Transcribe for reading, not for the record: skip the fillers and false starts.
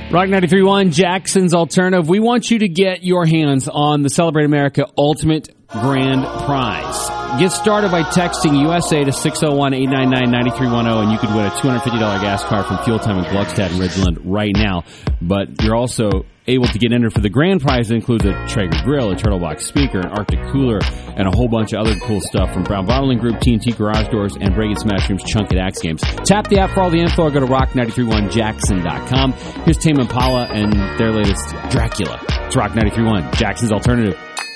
Rock 93.1, Jackson's Alternative. We want you to get your hands on the Celebrate America Ultimate Grand Prize. Get started by texting USA to 601-899-9310, and you could win a $250 gas card from Fuel Time in Gluckstadt and Ridgeland right now. But you're also able to get entered for the grand prize that includes a Traeger grill, a Turtle Box speaker, an Arctic cooler, and a whole bunch of other cool stuff from Brown Bottling Group, TNT Garage Doors, and Break It Smash Room's Chunk It Axe Games. Tap the app for all the info or go to rock931jackson.com. Here's Tame Impala and their latest Dracula. It's Rock 93.1, Jackson's Alternative.